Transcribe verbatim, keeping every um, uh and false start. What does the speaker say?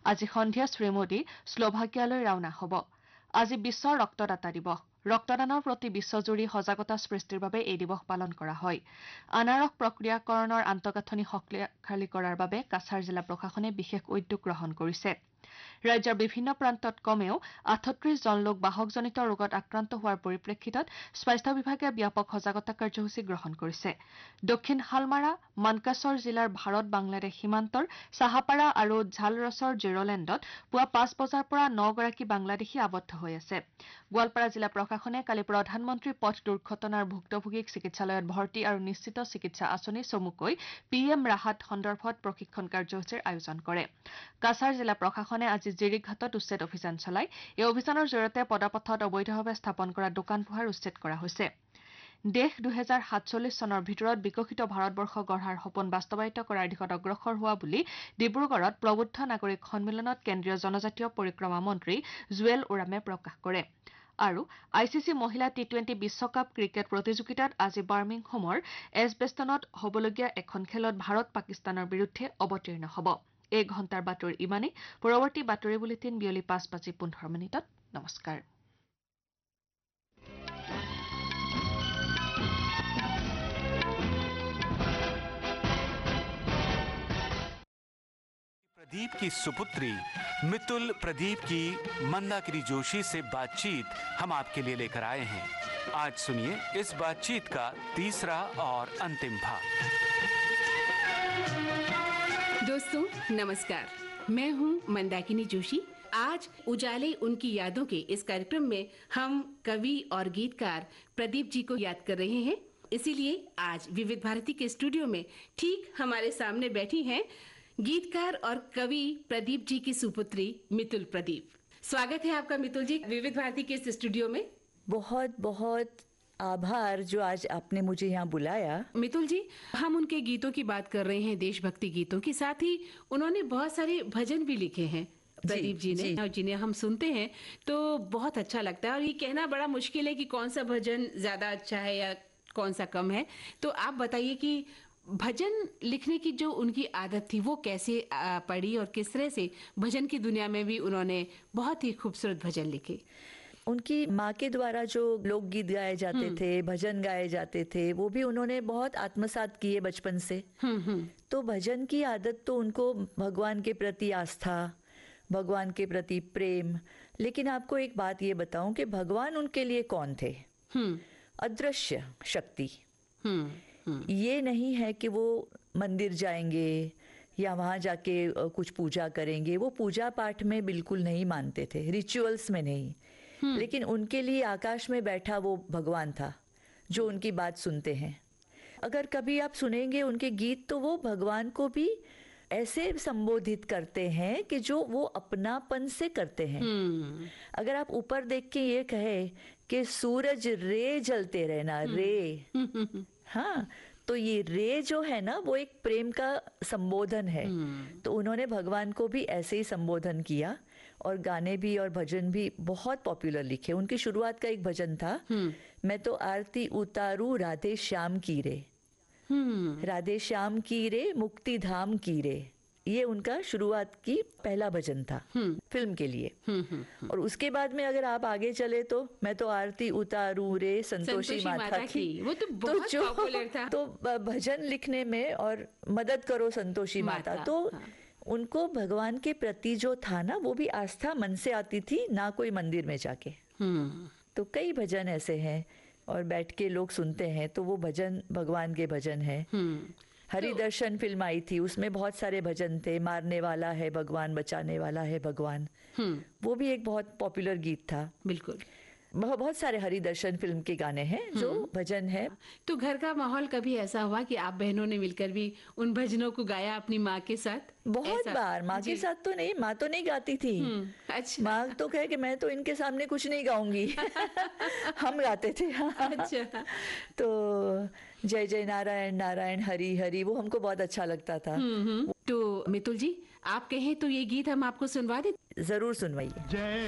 আজি সন্ধিয়া শ্ৰীমোদী শ্লোভাকিয়ালৈ ৰাওনা হ'ব। আজি বিশ্ব ৰক্তদাতা দিৱস। ৰক্তদানৰ প্ৰতি বিশ্বজুৰি সজাগতা সৃষ্টিৰ বাবে এই দিৱস পালন কৰা হয়। আনাৰস প্ৰক্ৰিয়াকৰণৰ আন্তঃগাঁথনি শক্তিশালী কৰাৰ বাবে কাছাৰ জিলা প্ৰশাসনে বিশেষ উদ্যোগ গ্ৰহণ কৰিছে। ৰাজ্যৰ বিভিন্ন প্ৰান্তত কমেও আঠত্ৰিশ জন লোক বাহকজনিত ৰোগত আক্ৰান্ত হোৱাৰ পৰিপ্ৰেক্ষিতত স্বাস্থ্য বিভাগে ব্যাপক সজাগতা কাৰ্যসূচী গ্ৰহণ কৰিছে। দক্ষিণ হালমাৰা মানকাছৰ জিলাৰ ভাৰত বাংলাদেশ সীমান্তৰ চাহাপাৰা আৰু ঝালৰছৰ জিৰলেণ্ডত পুৱা পাঁচ বজাৰ পৰা নগৰাকী বাংলাদেশী আবদ্ধ হৈ আছে। গোৱালপাৰা জিলা প্ৰশাসনে কালি প্ৰধানমন্ত্ৰী পথ দুৰ্ঘটনাৰ ভুক্তভোগীক চিকিৎসালয়ত ভৰ্তি আৰু নিশ্চিত চিকিৎসা আঁচনি চমুকৈ পি এম ৰাহাত সন্দৰ্ভত প্ৰশিক্ষণ কাৰ্যসূচীৰ আয়োজন কৰে। কাছাৰ জিলা প্ৰশাসনে আজি জিৰিকঘাটত উচ্ছেদ অভিযান চলায়। এই অভিযানৰ জৰিয়তে পদপথত অবৈধভাৱে স্থাপন কৰা দোকান পোহাৰ উচ্ছেদ কৰা হৈছে। দেশ দুহেজাৰ সাতচল্লিছ চনৰ ভিতৰত বিকশিত ভাৰতবৰ্ষ গঢ়াৰ সপোন বাস্তৱায়িত কৰাৰ দিশত অগ্ৰসৰ হোৱা বুলি ডিব্ৰুগড়ত প্ৰবুদ্ধ নাগৰিক সন্মিলনত কেন্দ্ৰীয় জনজাতীয় পৰিক্ৰমা মন্ত্ৰী জুৱেল ওৰামে প্ৰকাশ কৰে। আৰু আই চি চি মহিলা টি টুৱেণ্টি বিশ্বকাপ ক্ৰিকেট প্ৰতিযোগিতাত আজি বাৰ্মিংহামৰ এজবেষ্টনত হ'বলগীয়া এখন খেলত ভাৰত পাকিস্তানৰ বিৰুদ্ধে অৱতীৰ্ণ হ'ব। এই ঘণ্টাৰ বাতৰি ইমানেই। পৰৱৰ্তী বাতৰি বুলেটিন বিয়লি পাঁচ বাজি পোন্ধৰ মিনিটত। নমস্কাৰ। प्रदीप की सुपुत्री मितुल प्रदीप की मंदाकिनी जोशी से बातचीत हम आपके लिए लेकर आए हैं। आज सुनिए इस बातचीत का तीसरा और अंतिम भाग। दोस्तों नमस्कार, मैं हूं मंदाकिनी जोशी। आज उजाले उनकी यादों के इस कार्यक्रम में हम कवि और गीतकार प्रदीप जी को याद कर रहे हैं। इसीलिए आज विविध भारती के स्टूडियो में ठीक हमारे सामने बैठी हैं गीतकार और कवि प्रदीप जी की सुपुत्री मितुल प्रदीप। स्वागत है आपका मितुल जी विविध भारती के इस स्टूडियो में। बहुत बहुत आभार जो आज आपने मुझे यहाँ बुलाया। मितुल जी, हम उनके गीतों की बात कर रहे हैं, देशभक्ति गीतों की। साथ ही उन्होंने बहुत सारे भजन भी लिखे हैं प्रदीप जी, जी ने, जिन्हें हम सुनते हैं तो बहुत अच्छा लगता है। और ये कहना बड़ा मुश्किल है कि कौन सा भजन ज्यादा अच्छा है या कौन सा कम है। तो आप बताइए कि भजन लिखने की जो उनकी आदत थी वो कैसे पड़ी और किस तरह से भजन की दुनिया में भी उन्होंने बहुत ही खूबसूरत भजन लिखे। उनकी माँ के द्वारा जो लोकगीत गाए जाते थे, भजन गाए जाते थे, वो भी उन्होंने बहुत आत्मसात किए बचपन से। तो भजन की आदत तो उनको भगवान के प्रति आस्था, भगवान के प्रति प्रेम। लेकिन आपको एक बात ये बताऊं कि भगवान उनके लिए कौन थे? अदृश्य शक्ति। ये नहीं है कि वो मंदिर जाएंगे या वहाँ जाके कुछ पूजा करेंगे। वो पूजा पाठ में बिल्कुल नहीं मानते थे, रिचुअल्स में नहीं। लेकिन उनके लिए आकाश में बैठा वो भगवान था जो उनकी बात सुनते हैं। अगर कभी आप सुनेंगे उनके गीत तो वो भगवान को भी ऐसे संबोधित करते हैं कि जो वो अपनापन से करते हैं। अगर आप ऊपर देख के ये कहे कि सूरज रे जलते रहना, रे, हाँ, तो ये रे जो है ना वो एक प्रेम का संबोधन है। तो उन्होंने भगवान को भी ऐसे ही संबोधन किया और गाने भी और भजन भी बहुत पॉपुलर लिखे। उनकी शुरुआत का एक भजन था, मैं तो आरती उतारू राधे श्याम की रे, राधे श्याम की रे मुक्ति धाम की रे। ये उनका शुरुआत की पहला भजन था फिल्म के लिए। और उसके बाद में अगर आप आगे चले तो मैं तो आरती उतारू रे संतोषी माता की, वो तो बहुत तो पॉपुलर था। तो भजन लिखने में और मदद करो संतोषी माता, माता तो हाँ। उनको भगवान के प्रति जो था ना वो भी आस्था मन से आती थी, ना कोई मंदिर में जाके। तो कई भजन ऐसे हैं और बैठ के लोग सुनते हैं तो वो भजन भगवान के भजन है। हरि दर्शन फिल्म आई थी, उसमें बहुत सारे भजन थे। मारने वाला है भगवान, बचाने वाला है भगवान, वो भी एक बहुत पॉपुलर गीत था। बिल्कुल, बहुत सारे हरि दर्शन फिल्म के गाने हैं जो भजन है। तो घर का माहौल कभी ऐसा हुआ कि आप बहनों ने मिलकर भी उन भजनों को गाया अपनी माँ के साथ? बहुत बार। माँ के साथ तो नहीं, माँ तो नहीं गाती थी। अच्छा। माँ तो कहे कि मैं तो इनके सामने कुछ नहीं गाऊंगी। हम गाते थे। अच्छा। तो जय जय नारायण नारायण हरि हरि वो हमको बहुत अच्छा लगता था। तो मितुल जी आप कहें तो ये गीत हम आपको सुनवा दें? जरूर सुनवाइए।